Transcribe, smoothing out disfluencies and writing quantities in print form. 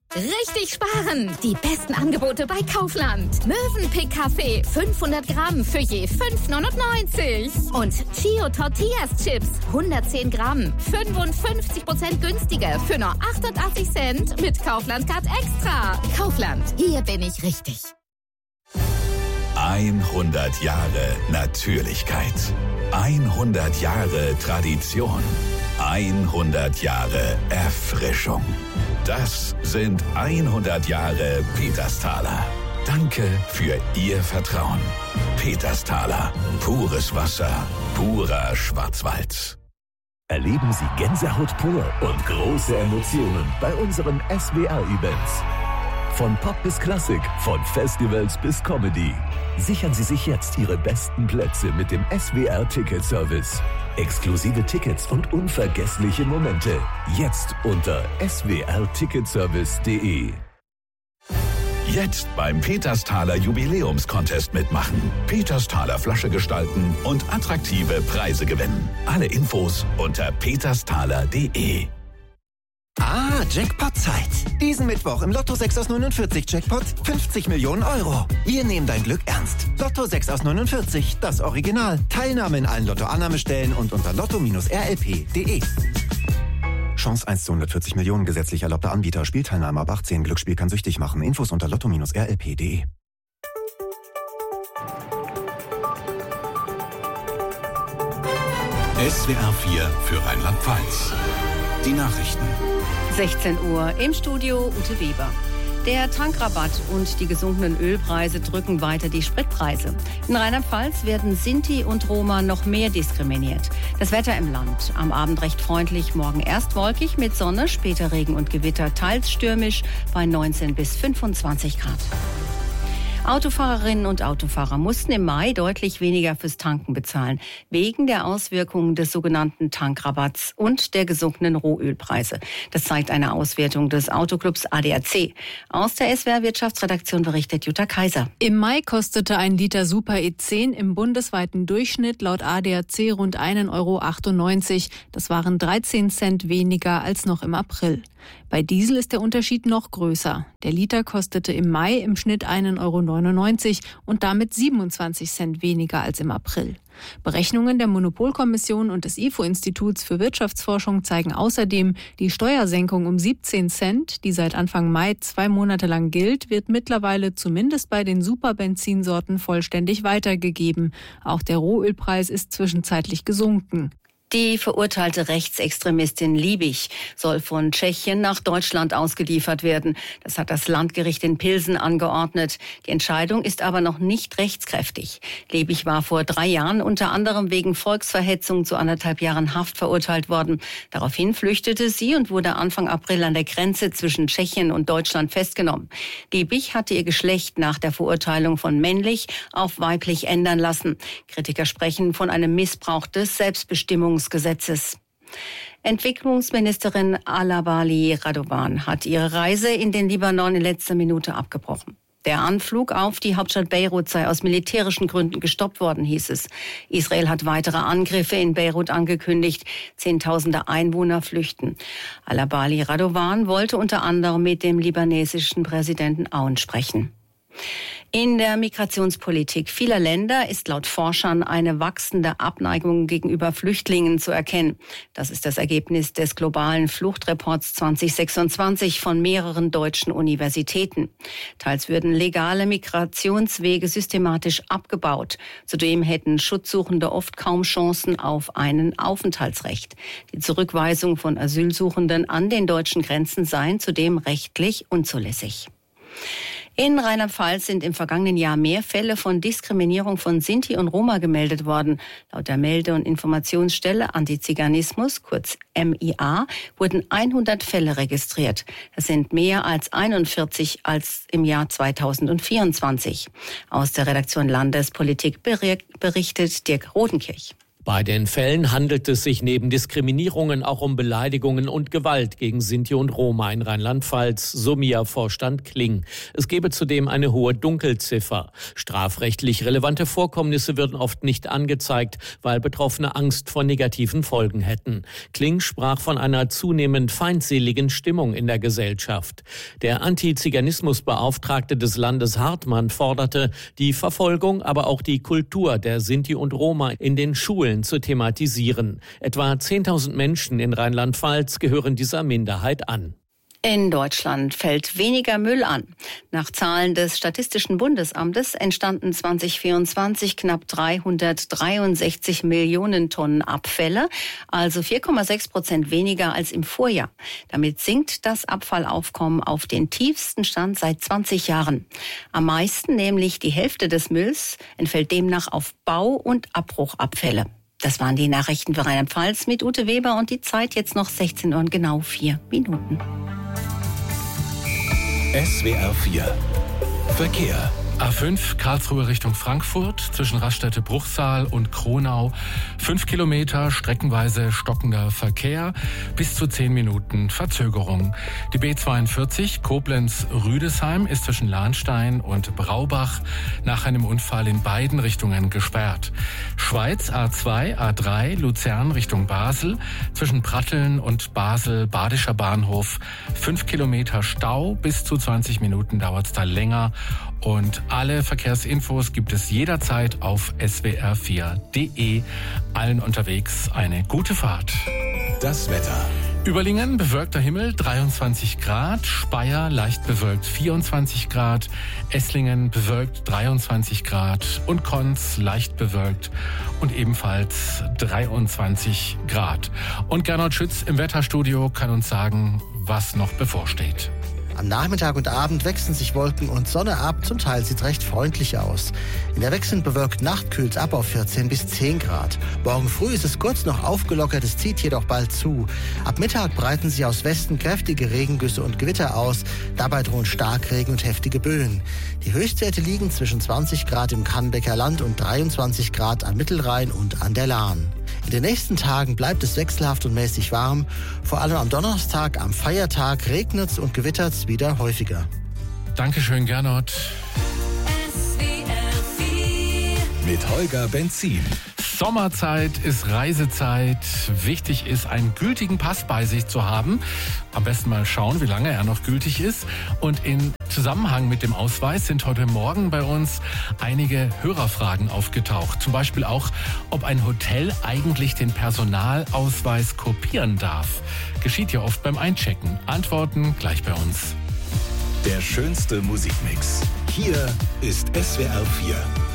Richtig sparen! Die besten Angebote bei Kaufland. Mövenpick Kaffee 500 Gramm für je 5,99. Und Chio Tortillas Chips 110 Gramm 55% günstiger für nur 88 Cent mit Kaufland Card Extra. Kaufland, hier bin ich richtig. 100 Jahre Natürlichkeit. 100 Jahre Tradition. 100 Jahre Erfrischung. Das sind 100 Jahre Petersthaler. Danke für Ihr Vertrauen. Petersthaler. Pures Wasser. Purer Schwarzwald. Erleben Sie Gänsehaut pur und große Emotionen bei unseren SWR-Events. Von Pop bis Klassik, von Festivals bis Comedy. Sichern Sie sich jetzt Ihre besten Plätze mit dem SWR-Ticket-Service. Exklusive Tickets und unvergessliche Momente. Jetzt unter swrticketservice.de. Jetzt beim Petersthaler Jubiläumscontest mitmachen. Petersthaler Flasche gestalten und attraktive Preise gewinnen. Alle Infos unter petersthaler.de. Ah, Jackpot-Zeit. Diesen Mittwoch im Lotto 6 aus 49 Jackpot 50 Millionen Euro. Wir nehmen dein Glück ernst. Lotto 6 aus 49, das Original. Teilnahme in allen Lotto-Annahmestellen und unter lotto-rlp.de. Chance 1 zu 140 Millionen, gesetzlich erlaubter Anbieter. Spielteilnahme ab 18. Glücksspiel kann süchtig machen. Infos unter lotto-rlp.de. SWR 4 für Rheinland-Pfalz. Die Nachrichten. 16 Uhr im Studio Ute Weber. Der Tankrabatt und die gesunkenen Ölpreise drücken weiter die Spritpreise. In Rheinland-Pfalz werden Sinti und Roma noch mehr diskriminiert. Das Wetter im Land. Am Abend recht freundlich, morgen erst wolkig mit Sonne, später Regen und Gewitter, teils stürmisch bei 19 bis 25 Grad. Autofahrerinnen und Autofahrer mussten im Mai deutlich weniger fürs Tanken bezahlen, wegen der Auswirkungen des sogenannten Tankrabatts und der gesunkenen Rohölpreise. Das zeigt eine Auswertung des Autoclubs ADAC. Aus der SWR Wirtschaftsredaktion berichtet Jutta Kaiser. Im Mai kostete ein Liter Super E10 im bundesweiten Durchschnitt laut ADAC rund 1,98 €. Das waren 13 Cent weniger als noch im April. Bei Diesel ist der Unterschied noch größer. Der Liter kostete im Mai im Schnitt 1,99 € und damit 27 Cent weniger als im April. Berechnungen der Monopolkommission und des IFO-Instituts für Wirtschaftsforschung zeigen außerdem, die Steuersenkung um 17 Cent, die seit Anfang Mai 2 Monate lang gilt, wird mittlerweile zumindest bei den Superbenzinsorten vollständig weitergegeben. Auch der Rohölpreis ist zwischenzeitlich gesunken. Die verurteilte Rechtsextremistin Liebig soll von Tschechien nach Deutschland ausgeliefert werden. Das hat das Landgericht in Pilsen angeordnet. Die Entscheidung ist aber noch nicht rechtskräftig. Liebig war vor 3 Jahren unter anderem wegen Volksverhetzung zu 1,5 Jahren Haft verurteilt worden. Daraufhin flüchtete sie und wurde Anfang April an der Grenze zwischen Tschechien und Deutschland festgenommen. Liebig hatte ihr Geschlecht nach der Verurteilung von männlich auf weiblich ändern lassen. Kritiker sprechen von einem Missbrauch des Selbstbestimmungsgesetzes. Entwicklungsministerin Alabali Radovan hat ihre Reise in den Libanon in letzter Minute abgebrochen. Der Anflug auf die Hauptstadt Beirut sei aus militärischen Gründen gestoppt worden, hieß es. Israel hat weitere Angriffe in Beirut angekündigt. Zehntausende Einwohner flüchten. Alabali Radovan wollte unter anderem mit dem libanesischen Präsidenten Aoun sprechen. In der Migrationspolitik vieler Länder ist laut Forschern eine wachsende Abneigung gegenüber Flüchtlingen zu erkennen. Das ist das Ergebnis des globalen Fluchtreports 2026 von mehreren deutschen Universitäten. Teils würden legale Migrationswege systematisch abgebaut. Zudem hätten Schutzsuchende oft kaum Chancen auf ein Aufenthaltsrecht. Die Zurückweisung von Asylsuchenden an den deutschen Grenzen seien zudem rechtlich unzulässig. In Rheinland-Pfalz sind im vergangenen Jahr mehr Fälle von Diskriminierung von Sinti und Roma gemeldet worden. Laut der Melde- und Informationsstelle Antiziganismus, kurz MIA, wurden 100 Fälle registriert. Das sind mehr als 41 als im Jahr 2024. Aus der Redaktion Landespolitik berichtet Dirk Rodenkirch. Bei den Fällen handelt es sich neben Diskriminierungen auch um Beleidigungen und Gewalt gegen Sinti und Roma in Rheinland-Pfalz, so MIA-Vorstand Kling. Es gebe zudem eine hohe Dunkelziffer. Strafrechtlich relevante Vorkommnisse würden oft nicht angezeigt, weil Betroffene Angst vor negativen Folgen hätten. Kling sprach von einer zunehmend feindseligen Stimmung in der Gesellschaft. Der Antiziganismusbeauftragte des Landes Hartmann forderte, die Verfolgung, aber auch die Kultur der Sinti und Roma in den Schulen zu thematisieren. Etwa 10.000 Menschen in Rheinland-Pfalz gehören dieser Minderheit an. In Deutschland fällt weniger Müll an. Nach Zahlen des Statistischen Bundesamtes entstanden 2024 knapp 363 Millionen Tonnen Abfälle, also 4,6% weniger als im Vorjahr. Damit sinkt das Abfallaufkommen auf den tiefsten Stand seit 20 Jahren. Am meisten, nämlich die Hälfte des Mülls, entfällt demnach auf Bau- und Abbruchabfälle. Das waren die Nachrichten für Rheinland-Pfalz mit Ute Weber und die Zeit jetzt noch 16 Uhr und genau 4 Minuten. SWR 4 Verkehr. A5 Karlsruhe Richtung Frankfurt zwischen Raststätte Bruchsal und Kronau. 5 Kilometer streckenweise stockender Verkehr, bis zu 10 Minuten Verzögerung. Die B42 Koblenz-Rüdesheim ist zwischen Lahnstein und Braubach nach einem Unfall in beiden Richtungen gesperrt. Schweiz A2, A3 Luzern Richtung Basel zwischen Pratteln und Basel Badischer Bahnhof. 5 Kilometer Stau, bis zu 20 Minuten dauert es da länger. Und alle Verkehrsinfos gibt es jederzeit auf swr4.de. Allen unterwegs eine gute Fahrt. Das Wetter. Überlingen bewölkter Himmel 23 Grad, Speyer leicht bewölkt 24 Grad, Esslingen bewölkt 23 Grad und Konz leicht bewölkt und ebenfalls 23 Grad. Und Gernot Schütz im Wetterstudio kann uns sagen, was noch bevorsteht. Am Nachmittag und Abend wechseln sich Wolken und Sonne ab. Zum Teil sieht es recht freundlich aus. In der wechselnd bewölkten Nacht kühlt es ab auf 14 bis 10 Grad. Morgen früh ist es kurz noch aufgelockert, es zieht jedoch bald zu. Ab Mittag breiten sich aus Westen kräftige Regengüsse und Gewitter aus. Dabei drohen Starkregen und heftige Böen. Die Höchstwerte liegen zwischen 20 Grad im Kannbecker Land und 23 Grad am Mittelrhein und an der Lahn. In den nächsten Tagen bleibt es wechselhaft und mäßig warm. Vor allem am Donnerstag, am Feiertag, regnet es und gewittert es wieder häufiger. Dankeschön, Gernot. Mit Holger Benzin. Sommerzeit ist Reisezeit. Wichtig ist, einen gültigen Pass bei sich zu haben. Am besten mal schauen, wie lange er noch gültig ist. Und in Zusammenhang mit dem Ausweis sind heute Morgen bei uns einige Hörerfragen aufgetaucht. Zum Beispiel auch, ob ein Hotel eigentlich den Personalausweis kopieren darf. Geschieht ja oft beim Einchecken. Antworten gleich bei uns. Der schönste Musikmix. Hier ist SWR 4.